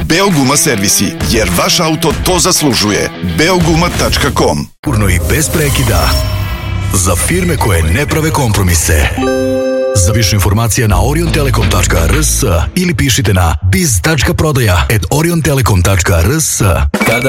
Beoguma servisi, jer vaš auto to zaslužuje. Beoguma.com. Urno i bez prekida. Za firme koje ne prave kompromise. Za više informacija na oriontelekom.rs ili pišite na biz.prodaja@oriontelekom.rs.